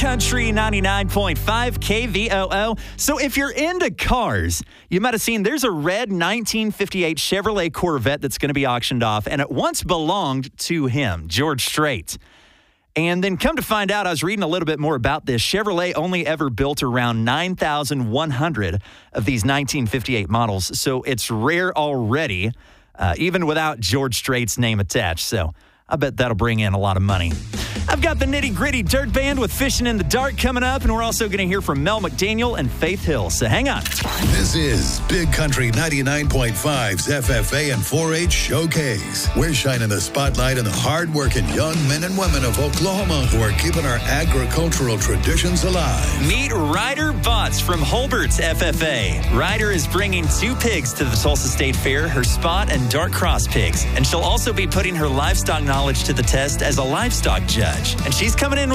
Country 99.5 KVOO. So if you're into cars, you might have seen there's a red 1958 Chevrolet Corvette that's going to be auctioned off, and it once belonged to him, George Strait. And then come to find out, I was reading a little bit more about this. Chevrolet only ever built around 9,100 of these 1958 models, so it's rare already, even without George Strait's name attached. So I bet that'll bring in a lot of money. I've got the Nitty Gritty Dirt Band with Fishing in the Dark coming up, and we're also going to hear from Mel McDaniel and Faith Hill. So hang on. This is Big Country 99.5's FFA and 4-H Showcase. We're shining the spotlight on the hard-working young men and women of Oklahoma who are keeping our agricultural traditions alive. Meet Ryder Botts from Holbert's FFA. Ryder is bringing 2 pigs to the Tulsa State Fair, her spot and dark cross pigs. And she'll also be putting her livestock knowledge to the test as a livestock judge. And she's coming in